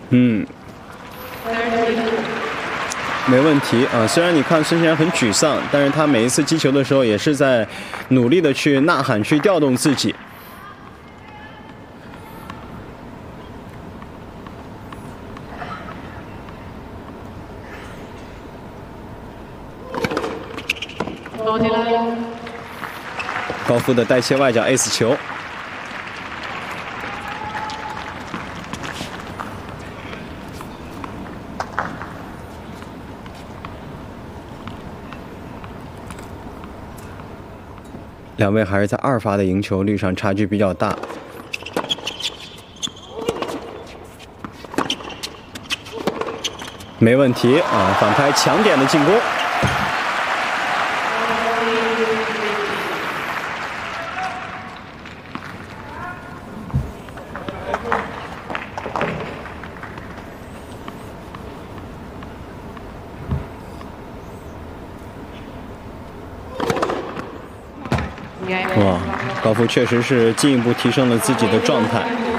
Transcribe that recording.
没问题啊。虽然你看孙兴然很沮丧，但是他每一次击球的时候也是在努力的去呐喊，去调动自己。高夫的带切外角 ace 球。两位还是在2发的赢球率上差距比较大。没问题啊，反拍强点的进攻。哇，高夫确实是进一步提升了自己的状态。